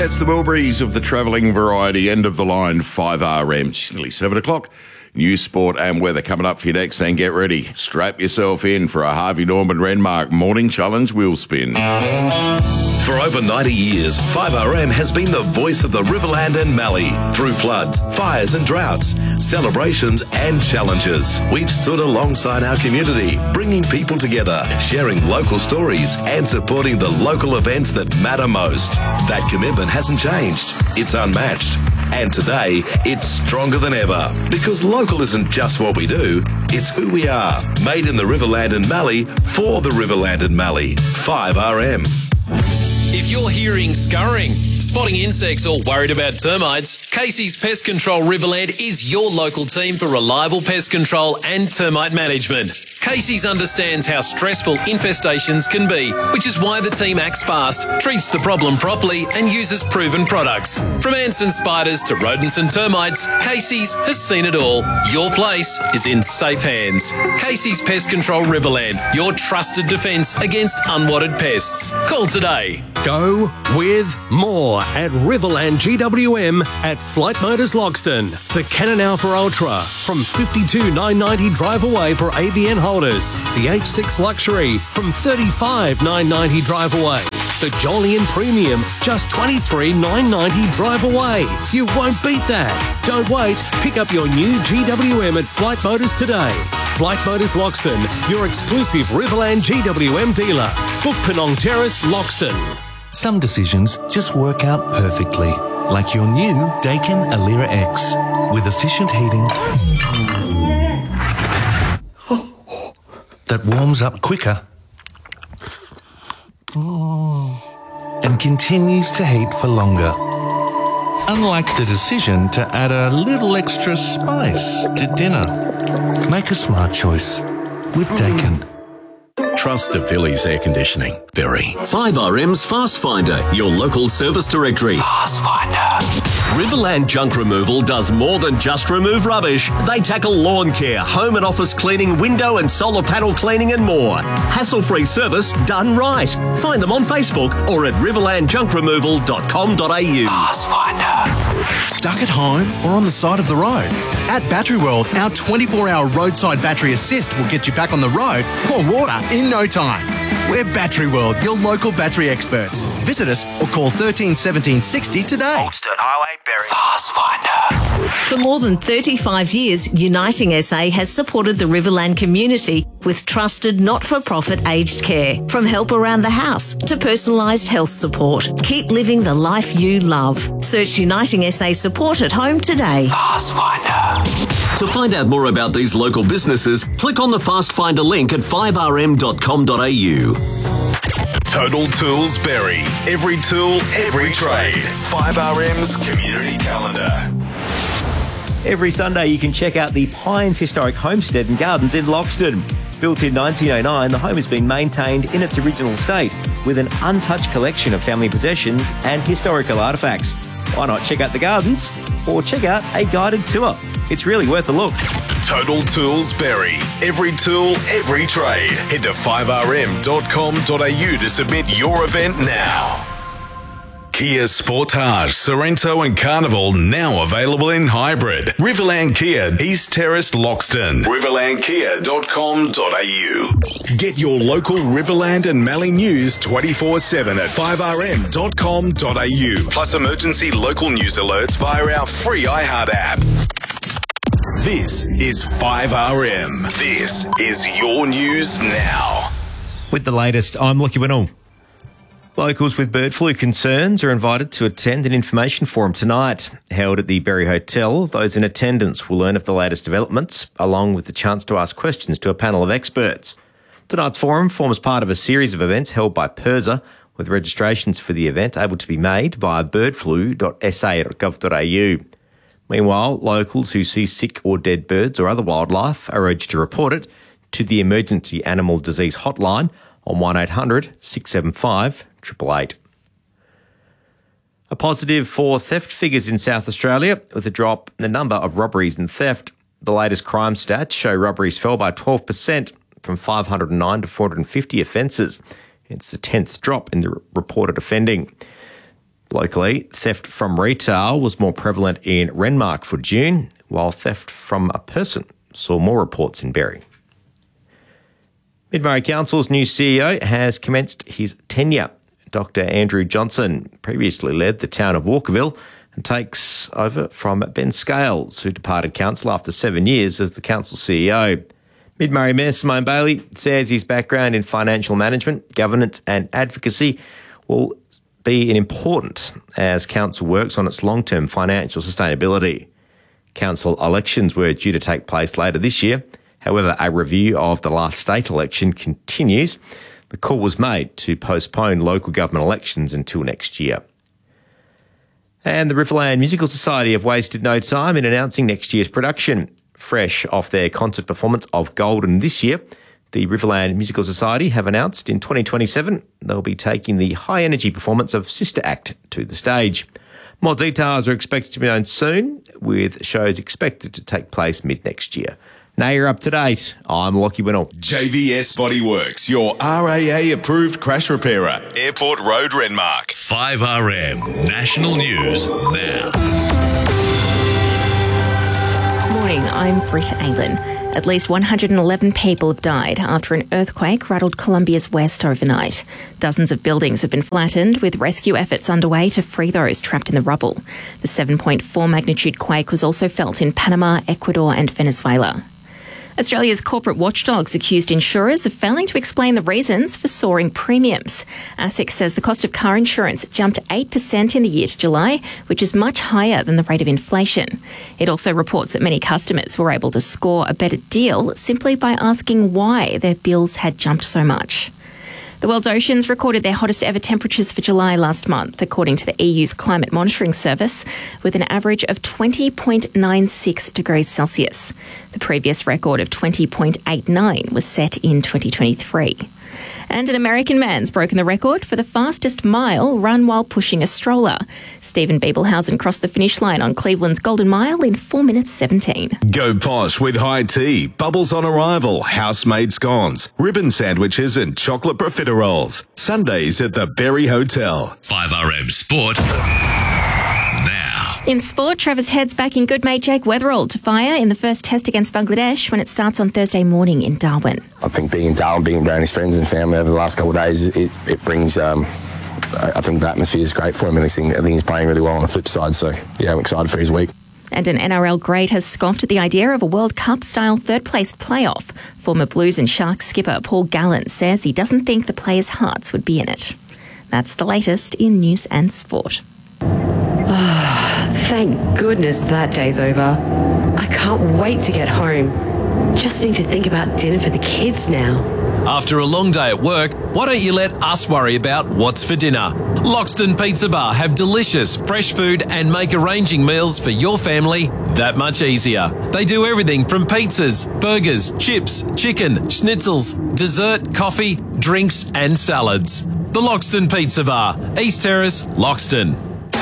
It's the Bilberries of the travelling variety, end of the line, 5RM. It's nearly 7 o'clock. News, sport and weather coming up for you next. And get ready. Strap yourself in for a Harvey Norman Renmark Morning Challenge wheel spin. For over 90 years, 5RM has been the voice of the Riverland and Mallee. Through floods, fires and droughts, celebrations and challenges, we've stood alongside our community, bringing people together, sharing local stories and supporting the local events that matter most. That commitment hasn't changed. It's unmatched. And today, it's stronger than ever. Because local isn't just what we do, it's who we are. Made in the Riverland and Mallee, for the Riverland and Mallee. 5RM. If you're hearing scurrying, spotting insects or worried about termites, Casey's Pest Control Riverland is your local team for reliable pest control and termite management. Casey's understands how stressful infestations can be, which is why the team acts fast, treats the problem properly and uses proven products. From ants and spiders to rodents and termites, Casey's has seen it all. Your place is in safe hands. Casey's Pest Control Riverland, your trusted defence against unwanted pests. Call today. Go with more at Riverland GWM at Flight Motors Loxton. The Canon Alpha Ultra from $52,990 drive away for ABN holders. The H6 Luxury from $35,990 drive away. The Jolyon Premium just $23,990 drive away. You won't beat that. Don't wait. Pick up your new GWM at Flight Motors today. Flight Motors Loxton, your exclusive Riverland GWM dealer. Book Penong Terrace, Loxton. Some decisions just work out perfectly, like your new Daikin Alira X with efficient heating that warms up quicker and continues to heat for longer. Unlike the decision to add a little extra spice to dinner. Make a smart choice with Daikin. Trust DeVillies Air Conditioning. Very. 5RM's Fast Finder, your local service directory. Fast Finder. Riverland Junk Removal does more than just remove rubbish. They tackle lawn care, home and office cleaning, window and solar panel cleaning and more. Hassle-free service done right. Find them on Facebook or at riverlandjunkremoval.com.au. Fast Finder. Stuck at home or on the side of the road? At Battery World, our 24-hour roadside battery assist will get you back on the road or water in no time. We're Battery World, your local battery experts. Visit us or call 13 17 60 today. Oldstone Highway, Berry. Fast Finder. For more than 35 years, Uniting SA has supported the Riverland community with trusted not-for-profit aged care. From help around the house to personalised health support. Keep living the life you love. Search Uniting SA support at home today. Fast Finder. To find out more about these local businesses, click on the Fast Finder link at 5rm.com.au. Total Tools Berry. Every tool, every trade. 5RM's community calendar. Every Sunday you can check out the Pines Historic Homestead and Gardens in Loxton. Built in 1909, the home has been maintained in its original state with an untouched collection of family possessions and historical artefacts. Why not check out the gardens or check out a guided tour? It's really worth a look. Total Tools Berry. Every tool, every trade. Head to 5rm.com.au to submit your event now. Kia Sportage, Sorrento and Carnival now available in hybrid. Riverland Kia, East Terrace, Loxton. riverlandkia.com.au. Get your local Riverland and Mallee news 24/7 at 5rm.com.au. Plus emergency local news alerts via our free iHeart app. This is 5RM. This is your news now. With the latest, I'm Lockie Winnell. Locals with bird flu concerns are invited to attend an information forum tonight. Held at the Berry Hotel, those in attendance will learn of the latest developments, along with the chance to ask questions to a panel of experts. Tonight's forum forms part of a series of events held by PIRSA, with registrations for the event able to be made via birdflu.sa.gov.au. Meanwhile, locals who see sick or dead birds or other wildlife are urged to report it to the Emergency Animal Disease Hotline on 1800 675 888. A positive for theft figures in South Australia, with a drop in the number of robberies and theft. The latest crime stats show robberies fell by 12% from 509 to 450 offences. It's the 10th drop in the reported offending. Locally, theft from retail was more prevalent in Renmark for June, while theft from a person saw more reports in Berry. Mid-Murray Council's new CEO has commenced his tenure. Dr. Andrew Johnson previously led the town of Walkerville and takes over from Ben Scales, who departed council after 7 years as the council CEO. Mid-Murray Mayor Simone Bailey says his background in financial management, governance and advocacy will be important as council works on its long-term financial sustainability. Council elections were due to take place later this year. However, a review of the last state election continues. The call was made to postpone local government elections until next year. And the Riverland Musical Society have wasted no time in announcing next year's production. Fresh off their concert performance of Golden this year, the Riverland Musical Society have announced in 2027 they'll be taking the high-energy performance of Sister Act to the stage. More details are expected to be known soon, with shows expected to take place mid-next year. Now you're up to date. I'm Lockie Winnell. JVS Bodyworks, your RAA-approved crash repairer. Airport Road, Renmark. 5RM National News now. Morning, I'm Britta Aylen. At least 111 people have died after an earthquake rattled Colombia's west overnight. Dozens of buildings have been flattened, with rescue efforts underway to free those trapped in the rubble. The 7.4 magnitude quake was also felt in Panama, Ecuador and Venezuela. Australia's corporate watchdogs accused insurers of failing to explain the reasons for soaring premiums. ASIC says the cost of car insurance jumped 8% in the year to July, which is much higher than the rate of inflation. It also reports that many customers were able to score a better deal simply by asking why their bills had jumped so much. The world's oceans recorded their hottest ever temperatures for July last month, according to the EU's Climate Monitoring Service, with an average of 20.96 degrees Celsius. The previous record of 20.89 was set in 2023. And an American man's broken the record for the fastest mile run while pushing a stroller. Stephen Biebelhausen crossed the finish line on Cleveland's Golden Mile in 4 minutes 17. Go posh with high tea, bubbles on arrival, house-made scones, ribbon sandwiches and chocolate profiteroles. Sundays at the Berry Hotel. 5RM Sport now. In sport, Travis heads back in good mate Jake Weatherall to fire in the first test against Bangladesh when it starts on Thursday morning in Darwin. I think being in Darwin, being around his friends and family over the last couple of days, it brings, I think the atmosphere is great for him, and I think he's playing really well on the flip side. So, yeah, I'm excited for his week. And an NRL great has scoffed at the idea of a World Cup-style third-place playoff. Former Blues and Sharks skipper Paul Gallen says he doesn't think the players' hearts would be in it. That's the latest in news and sport. Thank goodness that day's over. I can't wait to get home. Just need to think about dinner for the kids now. After a long day at work, why don't you let us worry about what's for dinner? Loxton Pizza Bar have delicious, fresh food and make arranging meals for your family that much easier. They do everything from pizzas, burgers, chips, chicken, schnitzels, dessert, coffee, drinks and salads. The Loxton Pizza Bar, East Terrace, Loxton.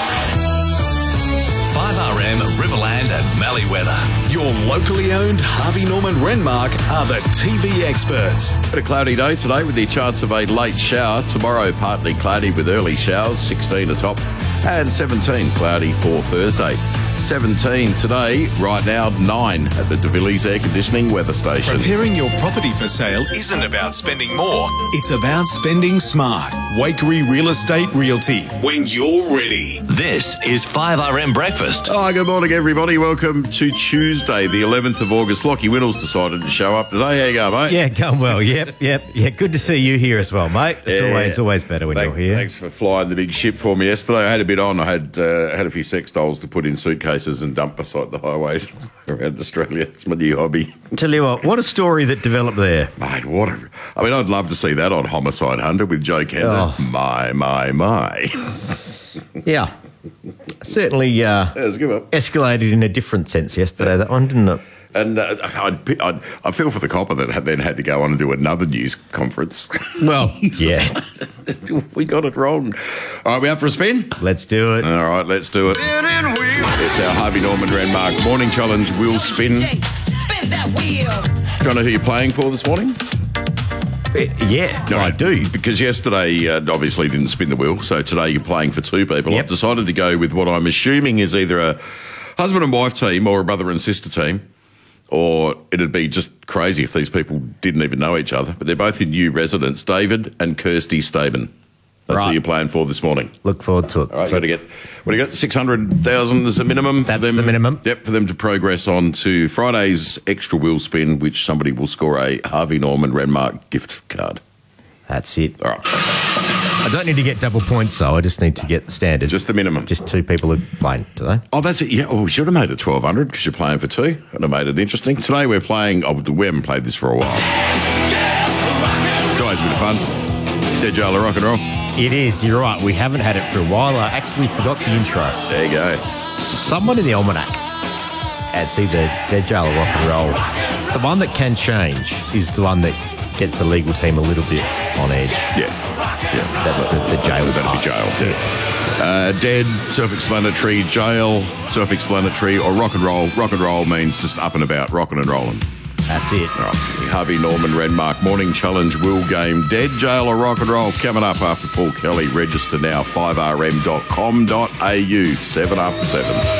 5RM Riverland and Mallee weather. Your locally owned Harvey Norman Renmark are the TV experts. Got a cloudy day today with the chance of a late shower. Tomorrow, partly cloudy with early showers, 16 atop, and 17 cloudy for Thursday. 17 today, right now 9 at the De Villiers Air Conditioning Weather Station. Preparing your property for sale isn't about spending more, it's about spending smart. Wakery Real Estate Realty, when you're ready. This is 5RM Breakfast. Oh, good morning, everybody. Welcome to Tuesday, the 11th of August. Lockie Winnell's decided to show up today. How you going, mate? Yeah, going well. Yep. Yeah, good to see you here as well, mate. It's always better when you're here. Thanks for flying the big ship for me yesterday. I had a bit on. I had a few sex dolls to put in suitcases and dump beside the highways around Australia. It's my new hobby. Tell you what a story that developed there. Mate, I'd love to see that on Homicide Hunter with Joe Kender. Oh. My. Yeah. Certainly escalated in a different sense yesterday, that one, didn't it? And I feel for the copper that then had to go on and do another news conference. Well, yeah. We got it wrong. All right, we up for a spin? Let's do it. All right, let's do it. It's our Harvey Norman Renmark Morning Challenge Wheel Spin. Do you know who you're playing for this morning? I do. Because yesterday, obviously, didn't spin the wheel, so today you're playing for two people. Yep. I've decided to go with what I'm assuming is either a husband and wife team or a brother and sister team, or it'd be just crazy if these people didn't even know each other. But they're both in new residents, David and Kirsty Staben. That's who you're playing for this morning. Look forward to it. All right, what do you get? 600,000 as a minimum. That's the minimum. Yep, for them to progress on to Friday's extra wheel spin, which somebody will score a Harvey Norman Renmark gift card. That's it. All right. I don't need to get double points, though. I just need to get the standard. Just the minimum. Just two people who playing today. Oh, that's it. Yeah. Oh, we should have made it 1,200 because you're playing for two. And I made it interesting. Today we're playing. Oh, we haven't played this for a while. It's always a bit of fun. Dead Jail of Rock and Roll. It is. You're right. We haven't had it for a while. I actually forgot the intro. There you go. Someone in the almanac adds either Dead Jail or Rock and Roll. The one that can change is the one that gets the legal team a little bit on edge. Yeah. That's the jail. That'd be jail. Yeah. Dead, self-explanatory. Jail, self-explanatory. Or rock and roll. Rock and roll means just up and about, rocking and rolling. That's it. All right. Harvey Norman Renmark Morning Challenge Will Game. Dead, jail or rock and roll coming up after Paul Kelly. Register now, 5rm.com.au, 7 after 7.